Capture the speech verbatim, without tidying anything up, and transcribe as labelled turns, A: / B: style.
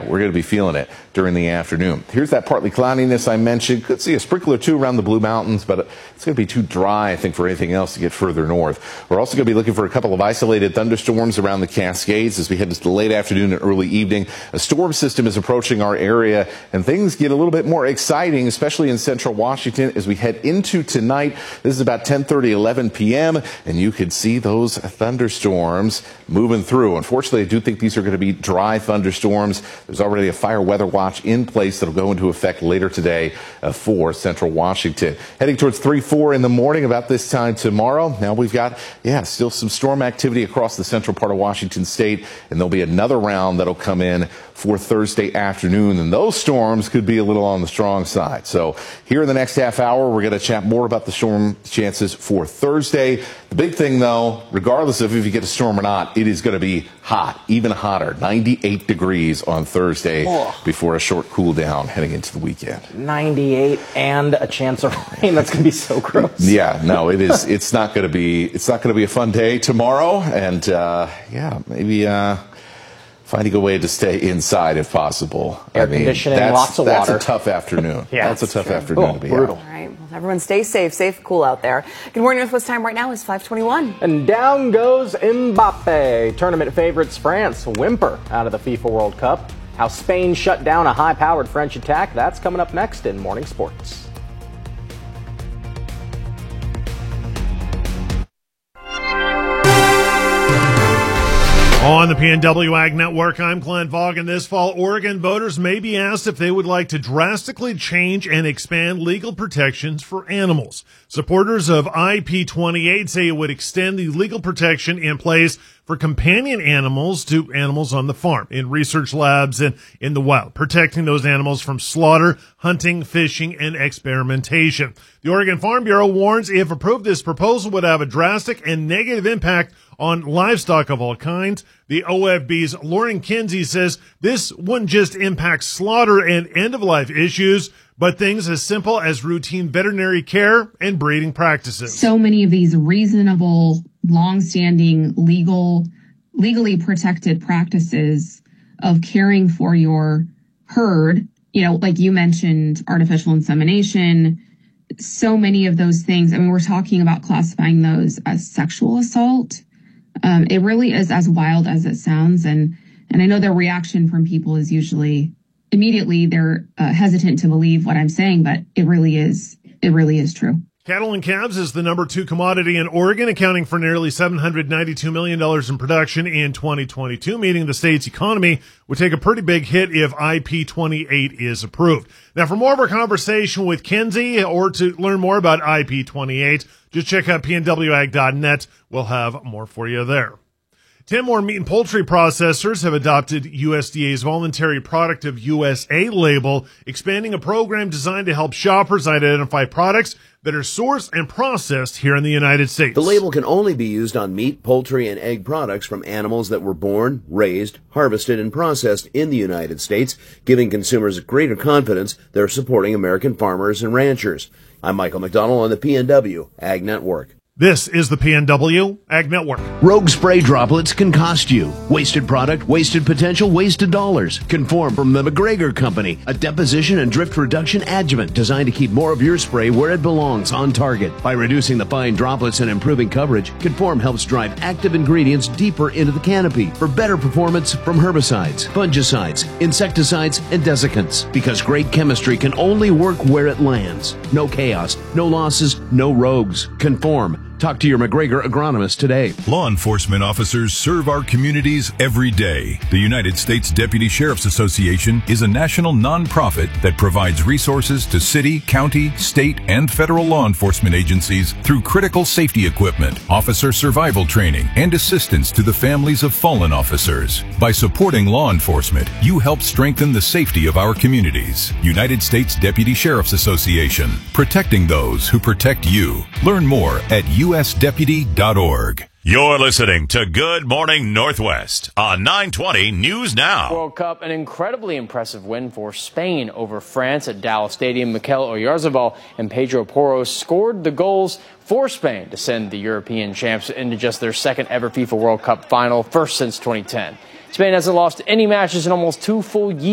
A: we're going to be feeling it during the afternoon. Here's that partly cloudiness I mentioned. Could see a sprinkle or two around the Blue Mountains, but it's going to be too dry, I think, for anything else to get further north. We're also going to be looking for a couple of isolated thunderstorms around the Cascades as we head into the late afternoon and early evening. A storm system is approaching our area, and things get a little bit more exciting, especially in central Washington as we head into tonight. This is about ten thirty, eleven p m, and you could see those thunderstorms moving through. Unfortunately, I do think these are going to be dry thunderstorms. There's already a fire weather watch in place that'll go into effect later today uh, for central Washington. Heading towards three, four in the morning about this time tomorrow. Now we've got, yeah, still some storm activity across the central part of Washington state, and there'll be another round that'll come in for Thursday afternoon, and those storms could be a little on the strong side. So here in the next half hour, we're going to chat more about the storm chances for Thursday. The big thing, though, regardless of if you get a storm or not, it is going to be hot, even hotter, ninety-eight degrees on Thursday oh. before a short cool down heading into the weekend.
B: ninety-eight and a chance of rain. That's going to be so gross.
A: Yeah, no, it is. It's not going to be. It's not going to be a fun day tomorrow, and uh, yeah, maybe. Uh, Finding a way to stay inside if possible.
B: Air
A: I mean,
B: conditioning,
A: that's,
B: lots of
A: that's
B: water.
A: That's a tough afternoon.
B: Yeah,
A: that's a tough
B: true.
A: afternoon
B: oh,
A: to be
B: brutal.
A: out.
C: All right. Well, everyone stay safe. Safe, cool out there. Good morning. Northwest time right now is five twenty-one.
B: And down goes Mbappe. Tournament favorites France whimper out of the FIFA World Cup. How Spain shut down a high-powered French attack. That's coming up next in Morning Sports.
D: On the P N W Ag Network, I'm Glenn Vaughan. This fall, Oregon voters may be asked if they would like to drastically change and expand legal protections for animals. Supporters of I P twenty-eight say it would extend the legal protection in place for companion animals to animals on the farm, in research labs, and in the wild, protecting those animals from slaughter, hunting, fishing, and experimentation. The Oregon Farm Bureau warns if approved, this proposal would have a drastic and negative impact on livestock of all kinds. The O F B's Lauren Kinsey says this wouldn't just impact slaughter and end-of-life issues, but things as simple as routine veterinary care and breeding practices.
E: So many of these reasonable, long-standing, legal, legally protected practices of caring for your herd, you know, like you mentioned, artificial insemination, so many of those things. I mean, we're talking about classifying those as sexual assault. Um, it really is as wild as it sounds. And, and I know the reaction from people is usually immediately they're uh, hesitant to believe what I'm saying, but it really is. It really is true.
D: Cattle and calves is the number two commodity in Oregon, accounting for nearly seven hundred ninety-two million dollars in production in twenty twenty-two, meaning the state's economy would take a pretty big hit if I P twenty-eight is approved. Now, for more of our conversation with Kinsey or to learn more about I P twenty-eight, just check out P N W ag dot net. We'll have more for you there. Ten more meat and poultry processors have adopted U S D A's voluntary product of U S A label, expanding a program designed to help shoppers identify products that are sourced and processed here in the United States.
F: The label can only be used on meat, poultry, and egg products from animals that were born, raised, harvested, and processed in the United States, giving consumers greater confidence they're supporting American farmers and ranchers. I'm Michael McDonald on the P N W Ag Network.
D: This is the P N W Ag Network.
G: Rogue spray droplets can cost you. Wasted product, wasted potential, wasted dollars. Conform from the McGregor Company, a deposition and drift reduction adjuvant designed to keep more of your spray where it belongs, on target. By reducing the fine droplets and improving coverage, Conform helps drive active ingredients deeper into the canopy for better performance from herbicides, fungicides, insecticides, and desiccants. Because great chemistry can only work where it lands. No chaos, no losses, no rogues. Conform. Talk to your McGregor agronomist today.
H: Law enforcement officers serve our communities every day. The United States Deputy Sheriff's Association is a national nonprofit that provides resources to city, county, state, and federal law enforcement agencies through critical safety equipment, officer survival training, and assistance to the families of fallen officers. By supporting law enforcement, you help strengthen the safety of our communities. United States Deputy Sheriff's Association, protecting those who protect you. Learn more at U S deputy dot org.
I: You're listening to Good Morning Northwest on nine twenty News Now.
J: World Cup, an incredibly impressive win for Spain over France at Dallas Stadium. Mikel Oyarzabal and Pedro Porro scored the goals for Spain to send the European champs into just their second ever FIFA World Cup final, first since twenty ten. Spain hasn't lost any matches in almost two full years.